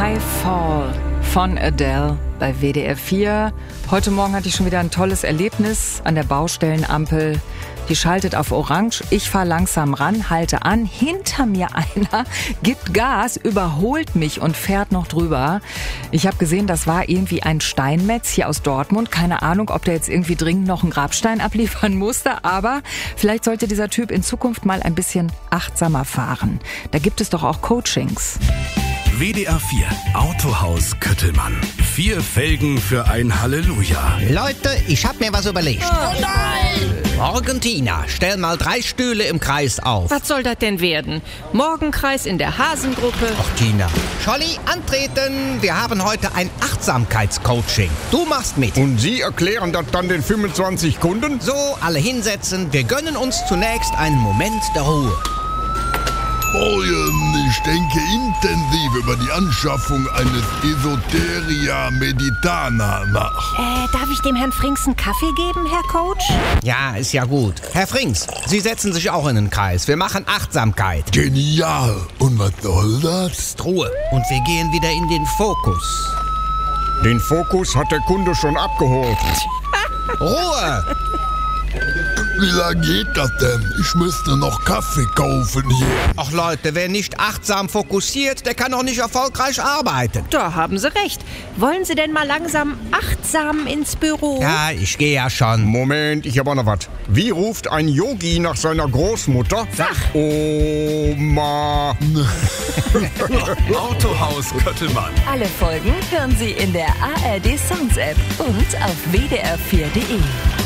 Skyfall von Adele bei WDR 4. Heute Morgen hatte ich schon wieder ein tolles Erlebnis an der Baustellenampel. Die schaltet auf Orange. Ich fahre langsam ran, halte an. Hinter mir einer gibt Gas, überholt mich und fährt noch drüber. Ich habe gesehen, das war irgendwie ein Steinmetz hier aus Dortmund. Keine Ahnung, ob der jetzt irgendwie dringend noch einen Grabstein abliefern musste. Aber vielleicht sollte dieser Typ in Zukunft mal ein bisschen achtsamer fahren. Da gibt es doch auch Coachings. WDR 4 Autohaus Köttelmann. 4 Felgen für ein Halleluja. Leute, ich hab mir was überlegt. Oh nein! Morgen, Tina, stell mal 3 Stühle im Kreis auf. Was soll das denn werden? Morgenkreis in der Hasengruppe? Ach, Tina. Scholli, antreten. Wir haben heute ein Achtsamkeitscoaching. Du machst mit. Und Sie erklären das dann den 25 Kunden? So, alle hinsetzen. Wir gönnen uns zunächst einen Moment der Ruhe. Ich denke intensiv über die Anschaffung eines Esoteria Meditana nach. Darf ich dem Herrn Frings einen Kaffee geben, Herr Coach? Ja, ist ja gut. Herr Frings, Sie setzen sich auch in den Kreis. Wir machen Achtsamkeit. Genial. Und was soll das? Ruhe. Und wir gehen wieder in den Fokus. Den Fokus hat der Kunde schon abgeholt. Ruhe! Wie lange geht das denn? Ich müsste noch Kaffee kaufen hier. Ach Leute, wer nicht achtsam fokussiert, der kann auch nicht erfolgreich arbeiten. Da haben Sie recht. Wollen Sie denn mal langsam achtsam ins Büro? Ja, ich gehe ja schon. Moment, ich habe auch noch was. Wie ruft ein Yogi nach seiner Großmutter? Sag. Oma. Autohaus Köttelmann. Alle Folgen hören Sie in der ARD Sounds App und auf wdr4.de.